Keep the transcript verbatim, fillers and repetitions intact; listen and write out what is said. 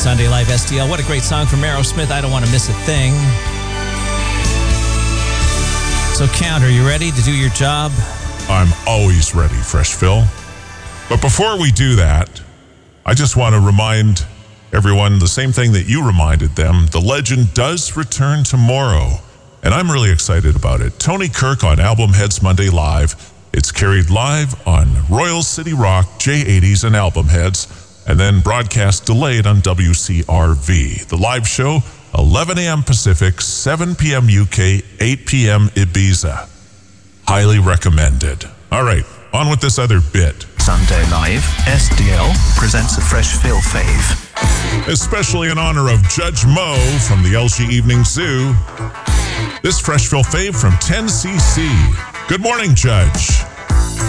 Sunday Live S D L. What a great song from Aerosmith. I don't want to miss a thing. So, Count, are you ready to do your job? I'm always ready, Fresh Phil. But before we do that, I just want to remind everyone the same thing that you reminded them. The legend does return tomorrow, and I'm really excited about it. Tony Kirk on Album Heads Monday Live. It's carried live on Royal City Rock, J eighties, and Album Heads, and then broadcast delayed on W C R V. The live show, eleven a.m. Pacific, seven p.m. U K, eight p.m. Ibiza. Highly recommended. All right, on with this other bit. Sunday Live, S D L presents a Fresh Phil fave. Especially in honor of Judge Mo from the L G Evening Zoo. This Fresh Phil fave from ten C C. Good morning, Judge.